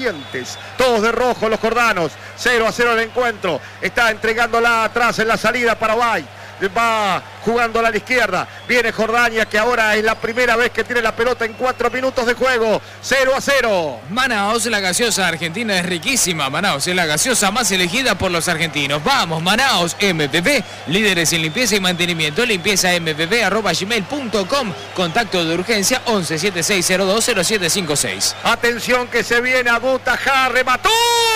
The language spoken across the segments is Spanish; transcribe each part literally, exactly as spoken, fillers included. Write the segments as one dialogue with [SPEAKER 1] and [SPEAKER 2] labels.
[SPEAKER 1] valientes. Todos de rojo los jordanos. cero a cero el encuentro. Está entregándola atrás en la salida para Bay. Va jugándola a la izquierda. Viene Jordania, que ahora es la primera vez que tiene la pelota en cuatro minutos de juego. cero a cero.
[SPEAKER 2] Manaos, la gaseosa argentina es riquísima. Manaos es la gaseosa más elegida por los argentinos. Vamos, Manaos, M P P, líderes en limpieza y mantenimiento. Limpieza m p p arroba gmail punto com. Contacto de urgencia once setenta y seis cero dos cero siete cinco seis.
[SPEAKER 1] Atención que se viene Abutaja, remató.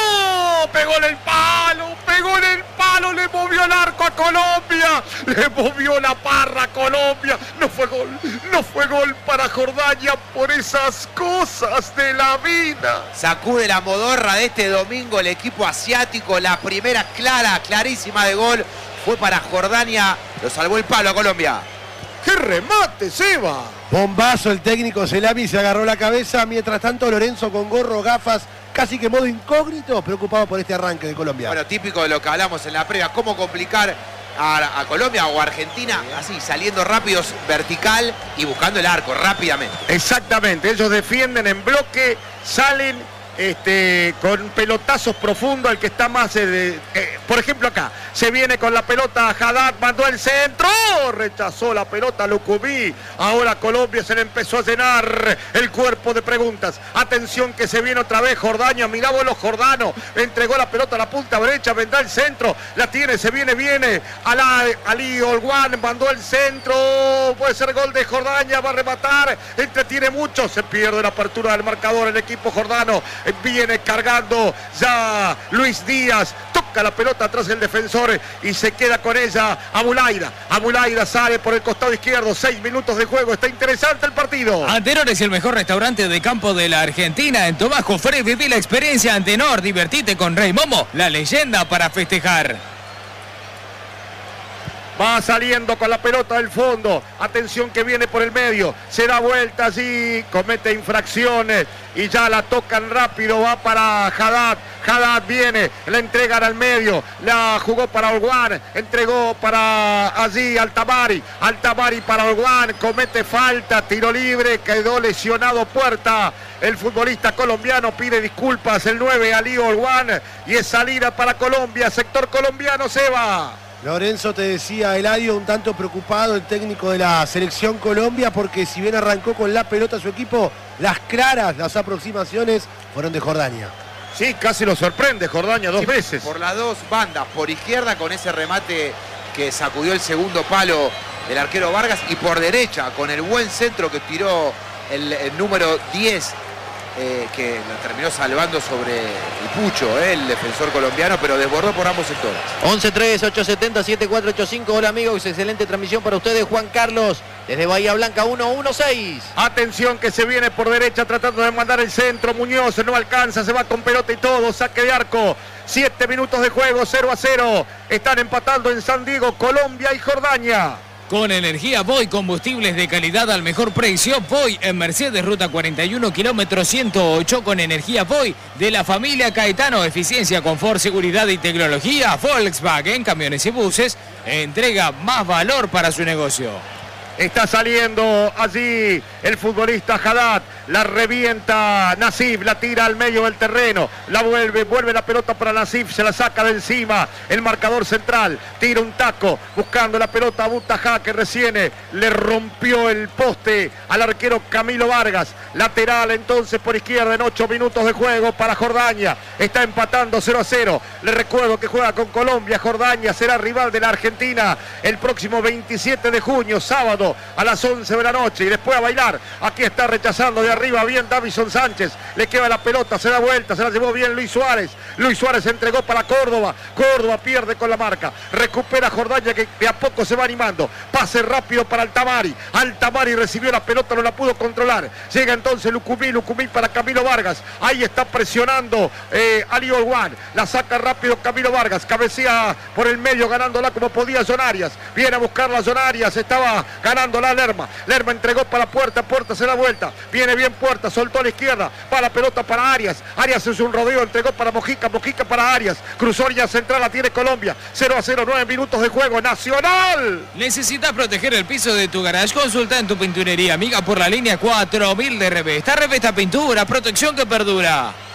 [SPEAKER 1] Pegó en el palo, pegó en el palo, le movió el arco a Colombia. Le movió la parra a Colombia. No fue gol, no fue gol para Jordania por esas cosas de la vida.
[SPEAKER 3] Sacude la modorra de este domingo el equipo asiático. La primera clara, clarísima de gol fue para Jordania. Lo salvó el palo a Colombia.
[SPEAKER 1] ¡Qué remate, Seba!
[SPEAKER 4] Bombazo, el técnico Celami se agarró la cabeza. Mientras tanto, Lorenzo con gorro, gafas, casi que modo incógnito, preocupado por este arranque de Colombia.
[SPEAKER 3] Bueno, típico de lo que hablamos en la previa. Cómo complicar a, a Colombia o Argentina, así, saliendo rápidos, vertical y buscando el arco rápidamente.
[SPEAKER 1] Exactamente, ellos defienden en bloque, salen este, con pelotazos profundos, el que está más... Eh, de, eh, por ejemplo acá, se viene con la pelota Haddad, mandó el centro, rechazó la pelota Lucumí. Ahora Colombia se le empezó a llenar el cuerpo de preguntas. Atención que se viene otra vez Jordania, mirá vos los jordanos, entregó la pelota a la punta derecha, vendrá el centro, la tiene, se viene, viene, Alá, Ali Olguán, mandó el centro, puede ser gol de Jordania, va a rematar, entretiene mucho, se pierde la apertura del marcador el equipo jordano. Viene cargando ya Luis Díaz, toca la pelota atrás del defensor y se queda con ella Abulaida. Abulaida sale por el costado izquierdo, seis minutos de juego, está interesante el partido.
[SPEAKER 2] Antenor es el mejor restaurante de campo de la Argentina. En Tobajo, Fred, viví la experiencia Antenor, divertite con Rey Momo, la leyenda para festejar.
[SPEAKER 1] Va saliendo con la pelota del fondo. Atención que viene por el medio. Se da vuelta allí. Comete infracciones. Y ya la tocan rápido. Va para Haddad. Haddad viene. La entregan al medio. La jugó para Olguán. Entregó para allí Altamari. Altamari para Olguán. Comete falta. Tiro libre. Quedó lesionado Puerta. El futbolista colombiano pide disculpas. El nueve Ali Olguán. Y es salida para Colombia. Sector colombiano, Seba.
[SPEAKER 4] Lorenzo, te decía Eladio, un tanto preocupado el técnico de la selección Colombia, porque si bien arrancó con la pelota su equipo, las claras, las aproximaciones fueron de Jordania.
[SPEAKER 1] Sí, casi lo sorprende Jordania dos
[SPEAKER 3] sí,
[SPEAKER 1] veces.
[SPEAKER 3] Por las dos bandas, por izquierda con ese remate que sacudió el segundo palo del arquero Vargas, y por derecha con el buen centro que tiró el, el número diez. Eh, que lo terminó salvando sobre el Pucho, eh, el defensor colombiano, pero desbordó por ambos sectores.
[SPEAKER 5] once tres, ocho siete cero, siete cuatro ocho cinco. Hola amigos, excelente transmisión para ustedes. Juan Carlos, desde Bahía Blanca, uno uno seis.
[SPEAKER 1] Atención que se viene por derecha tratando de mandar el centro. Muñoz no alcanza, se va con pelota y todo. Saque de arco. Siete minutos de juego, cero a cero. Están empatando en San Diego, Colombia y Jordania.
[SPEAKER 2] Con energía Voy, combustibles de calidad al mejor precio. Voy en Mercedes, ruta cuarenta y uno, kilómetro ciento ocho, con energía Voy de la familia Caetano. Eficiencia, confort, seguridad y tecnología. Volkswagen, camiones y buses, entrega más valor para su negocio.
[SPEAKER 1] Está saliendo allí el futbolista Haddad, la revienta Nasif, la tira al medio del terreno, la vuelve, vuelve la pelota para Nasif, se la saca de encima el marcador central, tira un taco, buscando la pelota a Butajá, que recién le rompió el poste al arquero Camilo Vargas. Lateral entonces por izquierda en ocho minutos de juego para Jordania, está empatando cero a cero. Le recuerdo que juega con Colombia. Jordania será rival de la Argentina el próximo veintisiete de junio, sábado, a las once de la noche, y después a bailar. Aquí está rechazando de arriba bien Davison Sánchez, le queda la pelota, se da vuelta, se la llevó bien Luis Suárez. Luis Suárez entregó para Córdoba, Córdoba pierde con la marca, recupera Jordania, que de a poco se va animando. Pase rápido para Altamari, Altamari recibió la pelota, no la pudo controlar. Llega entonces Lucumí, Lucumí para Camilo Vargas, ahí está presionando eh, Ali Olguán, la saca rápido Camilo Vargas, cabecea por el medio ganándola como podía John Arias, viene a buscarla John Arias, estaba ganándola Lerma, Lerma entregó para Puerta, Puerta se da vuelta, viene bien Puerta, soltó a la izquierda, para la pelota para Arias, Arias es un rodeo, entregó para Mojica, Mojica para Arias, cruzó ya central, la tiene Colombia, cero a cero, nueve minutos de juego, Nacional.
[SPEAKER 2] ¿Necesitas proteger el piso de tu garage? Consulta en tu pinturería amiga por la línea cuatro mil de Revesta. Revesta Pintura, protección que perdura.